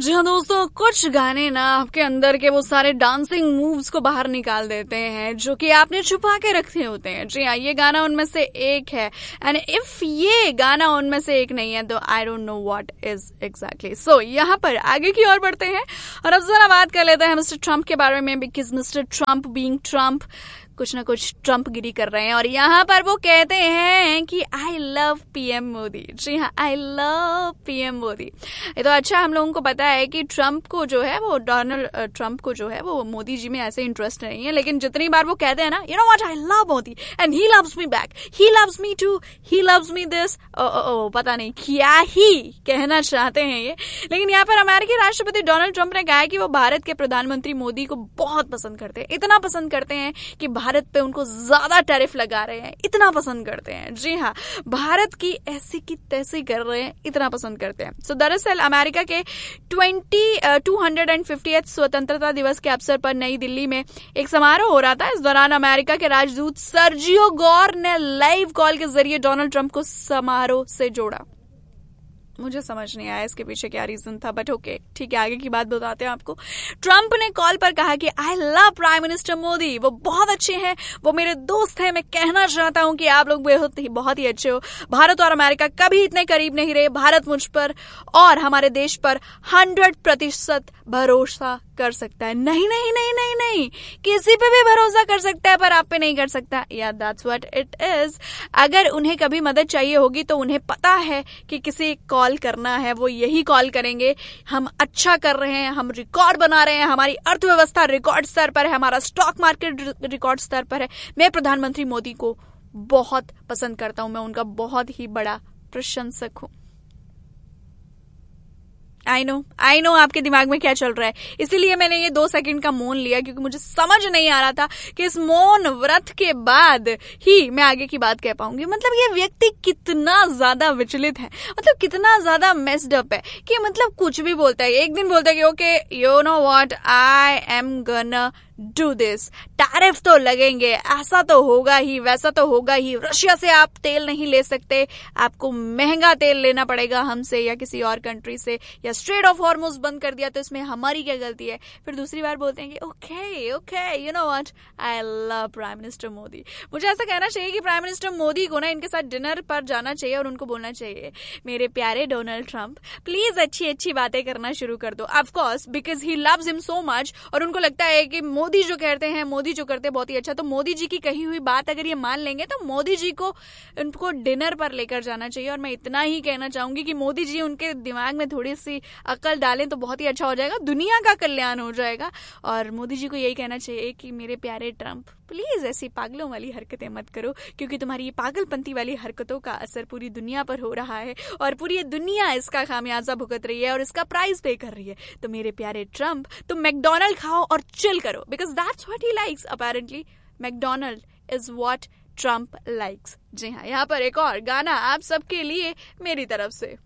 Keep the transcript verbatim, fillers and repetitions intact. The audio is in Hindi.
जी हाँ दोस्तों, कुछ गाने ना आपके अंदर के वो सारे डांसिंग मूव्स को बाहर निकाल देते हैं जो कि आपने छुपा के रखे होते हैं। जी हाँ, ये गाना उनमें से एक है। एंड इफ ये गाना उनमें से एक नहीं है तो I don't know what is exactly. सो यहाँ पर आगे की ओर बढ़ते हैं और अब जरा बात कर लेते हैं मिस्टर ट्रम्प के बारे में, because mister Trump being Trump कुछ ना कुछ ट्रम्प गिरी कर रहे हैं और यहाँ पर वो कहते हैं कि आई लव पीएम मोदी। जी हाँ, आई लव पीएम मोदी। ये तो अच्छा, हम लोगों को पता है कि ट्रम्प को जो है वो डोनाल्ड ट्रम्प को जो है वो मोदी जी में ऐसे इंटरेस्ट नहीं है, लेकिन जितनी बार वो कहते हैं ना, you know what, I love Modi and he loves me back, he loves me to, he loves me this, ओ ओ पता नहीं क्या ही कहना चाहते हैं ये। लेकिन यहाँ पर अमेरिकी राष्ट्रपति डोनाल्ड ट्रम्प ने कहा है कि वो भारत के प्रधानमंत्री मोदी को बहुत पसंद करते हैं, इतना पसंद करते हैं कि भारत पे उनको ज्यादा टैरिफ लगा रहे हैं, इतना पसंद करते हैं। जी हाँ, भारत की ऐसी की तैसी कर रहे हैं, इतना पसंद करते हैं। सो so, दरअसल अमेरिका के twenty two hundred and fiftieth स्वतंत्रता दिवस के अवसर पर नई दिल्ली में एक समारोह हो रहा था। इस दौरान अमेरिका के राजदूत सर्जियो गौर ने लाइव कॉल के जरिए डोनाल्ड ट्रंप को समारोह से जोड़ा। मुझे समझ नहीं आया इसके पीछे क्या रीजन था, बट ओके, ठीक है, आगे की बात बताते हैं आपको। ट्रंप ने कॉल पर कहा कि I love prime minister Modi, वो बहुत अच्छे हैं, वो मेरे दोस्त हैं, मैं कहना चाहता हूं कि आप लोग बहुत ही बहुत ही अच्छे हो। भारत और अमेरिका कभी इतने करीब नहीं रहे, भारत मुझ पर और हमारे देश पर हंड्रेड प्रतिशत भरोसा कर सकता है। नहीं नहीं नहीं नहीं नहीं, किसी पे भी भरोसा कर सकता है पर आप पे नहीं कर सकता। या दैट्स व्हाट इट इज। अगर उन्हें कभी मदद चाहिए होगी तो उन्हें पता है कि किसी कॉल करना है, वो यही कॉल करेंगे। हम अच्छा कर रहे हैं, हम रिकॉर्ड बना रहे हैं, हमारी अर्थव्यवस्था रिकॉर्ड स्तर पर है, हमारा स्टॉक मार्केट रिकॉर्ड स्तर पर है। मैं प्रधानमंत्री मोदी को बहुत पसंद करता हूं, मैं उनका बहुत ही बड़ा प्रशंसक हूं। आई नो आई नो आपके दिमाग में क्या चल रहा है, इसीलिए मैंने ये दो सेकंड का मौन लिया, क्योंकि मुझे समझ नहीं आ रहा था कि इस मौन व्रत के बाद ही मैं आगे की बात कह पाऊंगी। मतलब ये व्यक्ति कितना ज्यादा विचलित है, मतलब कितना ज्यादा मेस्ड अप है कि मतलब कुछ भी बोलता है। एक दिन बोलता है कि okay you know what, I am गना डू दिस, टैरिफ तो लगेंगे, ऐसा तो होगा ही, वैसा तो होगा ही, रशिया से आप तेल नहीं ले सकते, आपको महंगा तेल लेना पड़ेगा हमसे या किसी और कंट्री से, या स्ट्रेट ऑफ हॉर्मुज बंद कर दिया तो इसमें हमारी क्या गलती है। फिर दूसरी बार बोलते हैं कि okay okay you know what, I love prime minister Modi. मुझे ऐसा कहना चाहिए कि प्राइम मिनिस्टर मोदी को ना इनके साथ डिनर पर जाना चाहिए और उनको बोलना चाहिए, मेरे प्यारे डोनाल्ड ट्रंप, प्लीज अच्छी अच्छी बातें करना शुरू कर दो। Of course because he loves him so much, और उनको लगता है कि मोदी जो कहते हैं, मोदी जो करते हैं बहुत ही अच्छा, तो मोदी जी की कही हुई बात अगर ये मान लेंगे तो मोदी जी को उनको डिनर पर लेकर जाना चाहिए। और मैं इतना ही कहना चाहूंगी कि मोदी जी उनके दिमाग में थोड़ी सी अकल डालें तो बहुत ही अच्छा हो जाएगा, दुनिया का कल्याण हो जाएगा। और मोदी जी को यही कहना चाहिए कि मेरे प्यारे ट्रंप, प्लीज ऐसी पागलों वाली हरकतें मत करो, क्योंकि तुम्हारी ये पागलपंती वाली हरकतों का असर पूरी दुनिया पर हो रहा है और पूरी दुनिया इसका खामियाजा भुगत रही है और इसका प्राइस पे कर रही है। तो मेरे प्यारे ट्रंप, तुम मैकडोनल्ड खाओ और चिल करो, because that's what he likes. Apparently McDonald is what Trump likes. जी हाँ, यहाँ पर एक और गाना आप सबके लिए मेरी तरफ से।